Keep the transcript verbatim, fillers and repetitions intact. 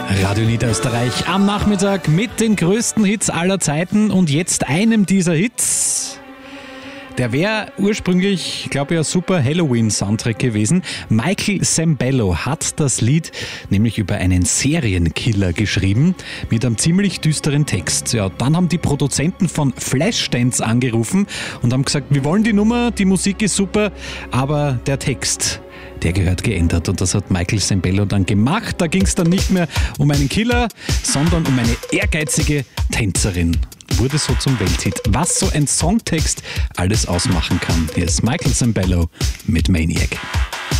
Radio Niederösterreich am Nachmittag mit den größten Hits aller Zeiten und jetzt einem dieser Hits. Der wäre ursprünglich, glaube ich, ein super Halloween-Soundtrack gewesen. Michael Sembello hat das Lied nämlich über einen Serienkiller geschrieben mit einem ziemlich düsteren Text. Ja, dann haben die Produzenten von Flashdance angerufen und haben gesagt, wir wollen die Nummer, die Musik ist super, aber der Text, der gehört geändert. Und das hat Michael Sembello dann gemacht. Da ging es dann nicht mehr um einen Killer, sondern um eine ehrgeizige Tänzerin. Wurde so zum Welthit. Was so ein Songtext alles ausmachen kann. Hier ist Michael Sembello mit Maniac.